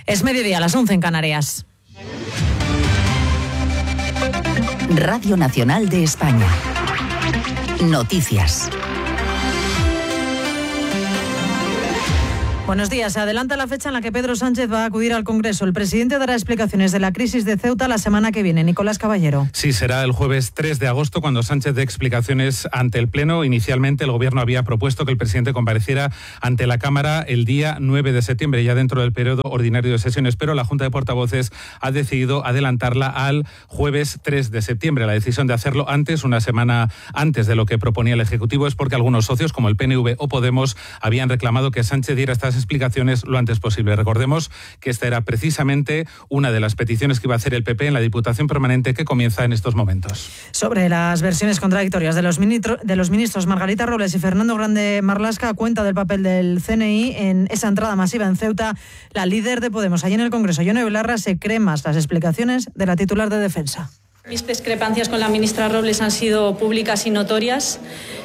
Es mediodía, las 11 en Canarias. Radio Nacional de España. Noticias. Buenos días. Se adelanta la fecha en la que Pedro Sánchez va a acudir al Congreso. El presidente dará explicaciones de la crisis de Ceuta la semana que viene. Nicolás Caballero. Sí, será el jueves 3 de agosto cuando Sánchez dé explicaciones ante el Pleno. Inicialmente el Gobierno había propuesto que el presidente compareciera ante la Cámara el día 9 de septiembre, ya dentro del periodo ordinario de sesiones, pero la Junta de Portavoces ha decidido adelantarla al jueves 3 de septiembre. La decisión de hacerlo antes, una semana antes de lo que proponía el Ejecutivo, es porque algunos socios, como el PNV o Podemos, habían reclamado que Sánchez diera estas explicaciones lo antes posible. Recordemos que esta era precisamente una de las peticiones que iba a hacer el PP en la Diputación Permanente que comienza en estos momentos. Sobre las versiones contradictorias de los ministros Margarita Robles y Fernando Grande Marlaska, a cuenta del papel del CNI en esa entrada masiva en Ceuta, la líder de Podemos allí en el Congreso, Ione Belarra, se cree más las explicaciones de la titular de Defensa. Mis discrepancias con la ministra Robles han sido públicas y notorias.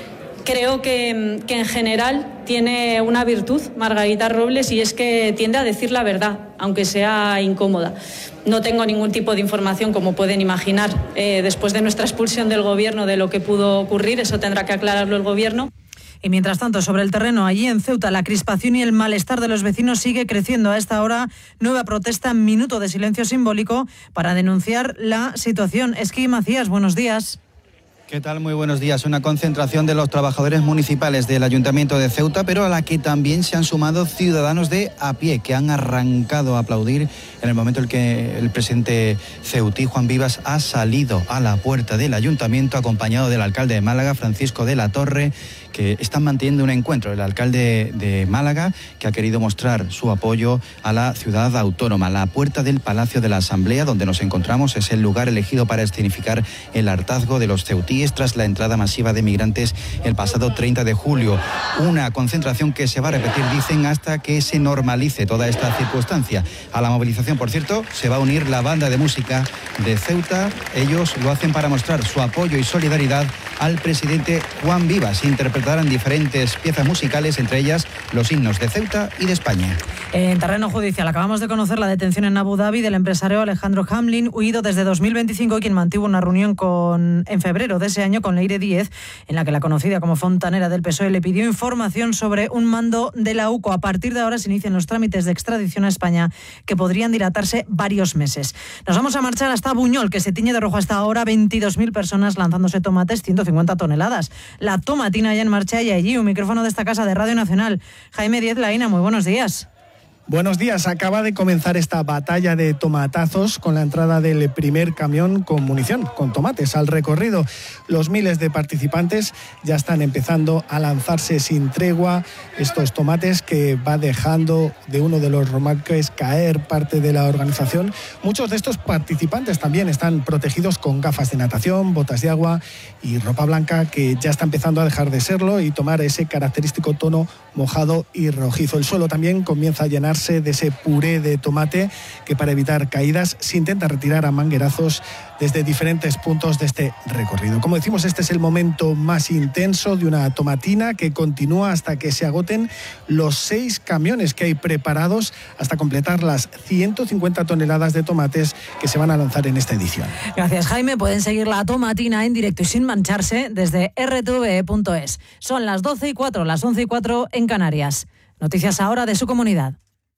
Creo que en general tiene una virtud Margarita Robles, y es que tiende a decir la verdad, aunque sea incómoda. No tengo ningún tipo de información, como pueden imaginar, después de nuestra expulsión del Gobierno, de lo que pudo ocurrir. Eso tendrá que aclararlo el Gobierno. Y mientras tanto, sobre el terreno, allí en Ceuta, la crispación y el malestar de los vecinos sigue creciendo. A esta hora, nueva protesta, minuto de silencio simbólico para denunciar la situación. Esquí Macías, buenos días. ¿Qué tal? Muy buenos días. Una concentración de los trabajadores municipales del Ayuntamiento de Ceuta, pero a la que también se han sumado ciudadanos de a pie, que han arrancado a aplaudir en el momento en que el presidente ceutí, Juan Vivas, ha salido a la puerta del Ayuntamiento acompañado del alcalde de Málaga, Francisco de la Torre, que están manteniendo un encuentro. El alcalde de Málaga, que ha querido mostrar su apoyo a la ciudad autónoma. La puerta del Palacio de la Asamblea, donde nos encontramos, es el lugar elegido para escenificar el hartazgo de los ceutíes tras la entrada masiva de migrantes el pasado 30 de julio. Una concentración que se va a repetir, dicen, hasta que se normalice toda esta circunstancia. A la movilización, por cierto, se va a unir la banda de música de Ceuta. Ellos lo hacen para mostrar su apoyo y solidaridad al presidente Juan Vivas. Interpretarán diferentes piezas musicales, entre ellas los himnos de Ceuta y de España. En terreno judicial, acabamos de conocer la detención en Abu Dhabi del empresario Alejandro Hamlin, huido desde 2025, y quien mantuvo una reunión en febrero de ese año con Leire Díez, en la que la conocida como fontanera del PSOE le pidió información sobre un mando de la UCO. A partir de ahora se inician los trámites de extradición a España, que podrían dilatarse varios meses. Nos vamos a marchar hasta Buñol, que se tiñe de rojo hasta ahora. 22.000 personas lanzándose tomates, 150 toneladas. La tomatina ya en marcha, y allí un micrófono de esta casa de Radio Nacional. Jaime Díez Laína, muy buenos días. Buenos días. Acaba de comenzar esta batalla de tomatazos con la entrada del primer camión con munición, con tomates, al recorrido. Los miles de participantes ya están empezando a lanzarse sin tregua estos tomates que va dejando de uno de los remolques caer parte de la organización. Muchos de estos participantes también están protegidos con gafas de natación, botas de agua y ropa blanca, que ya está empezando a dejar de serlo y tomar ese característico tono mojado y rojizo. El suelo también comienza a llenarse de ese puré de tomate que, para evitar caídas, se intenta retirar a manguerazos desde diferentes puntos de este recorrido. Como decimos, este es el momento más intenso de una tomatina que continúa hasta que se agoten los 6 camiones que hay preparados hasta completar las 150 toneladas de tomates que se van a lanzar en esta edición. Gracias, Jaime. Pueden seguir la tomatina en directo y sin mancharse desde rtve.es. Son las 12:04, las 11:04 en Canarias. Noticias ahora de su comunidad.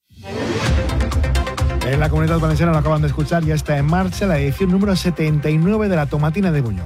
En la Comunidad Valenciana, lo acaban de escuchar, ya está en marcha la edición número 79 de la tomatina de Buñol.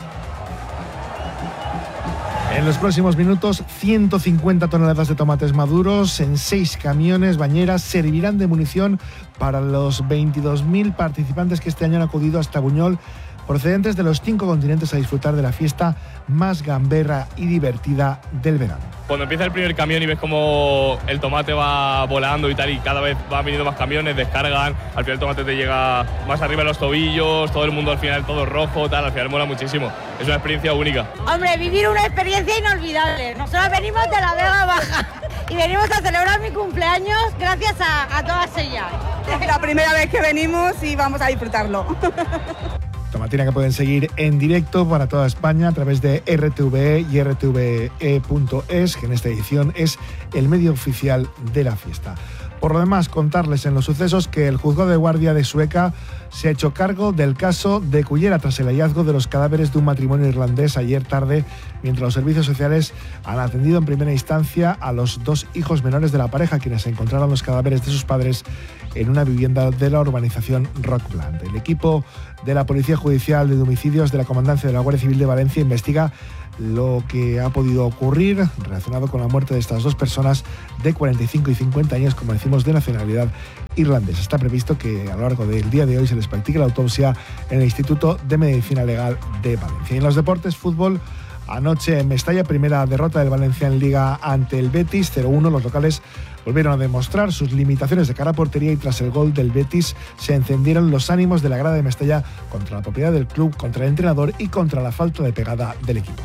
En los próximos minutos, 150 toneladas de tomates maduros en 6 camiones bañeras servirán de munición para los 22.000 participantes que este año han acudido hasta Buñol, procedentes de los 5 continentes, a disfrutar de la fiesta más gamberra y divertida del verano. Cuando empieza el primer camión y ves cómo el tomate va volando y tal, y cada vez van viniendo más camiones, descargan, al final el tomate te llega más arriba de los tobillos, todo el mundo al final todo rojo, tal, al final mola muchísimo. Es una experiencia única. Hombre, vivir una experiencia inolvidable. Nosotros venimos de la Vega Baja y venimos a celebrar mi cumpleaños gracias a todas ellas. Es la primera vez que venimos y vamos a disfrutarlo. Tomatina que pueden seguir en directo para toda España a través de RTVE y rtve.es, que en esta edición es el medio oficial de la fiesta. Por lo demás, contarles en los sucesos que el juzgado de guardia de Sueca se ha hecho cargo del caso de Cullera tras el hallazgo de los cadáveres de un matrimonio irlandés ayer tarde, mientras los servicios sociales han atendido en primera instancia a los 2 hijos menores de la pareja, quienes encontraron los cadáveres de sus padres en una vivienda de la urbanización Rockland. El equipo de la Policía Judicial de Homicidios de la Comandancia de la Guardia Civil de Valencia investiga lo que ha podido ocurrir relacionado con la muerte de estas 2 personas de 45 y 50 años, como decimos, de nacionalidad irlandesa. Está previsto que a lo largo del día de hoy se les practique la autopsia en el Instituto de Medicina Legal de Valencia. Y en los deportes, fútbol, anoche en Mestalla, primera derrota del Valencia en Liga ante el Betis, 0-1. Los locales volvieron a demostrar sus limitaciones de cara a portería y tras el gol del Betis se encendieron los ánimos de la grada de Mestalla contra la propiedad del club, contra el entrenador y contra la falta de pegada del equipo.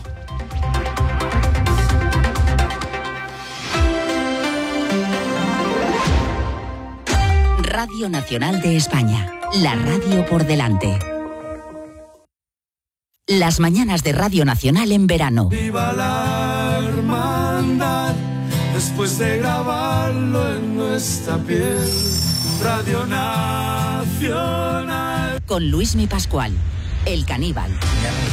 Radio Nacional de España, la radio por delante. Las mañanas de Radio Nacional en verano. Viva la hermandad, después de grabarlo en nuestra piel. Radio Nacional. Con Luismi Pascual, el caníbal.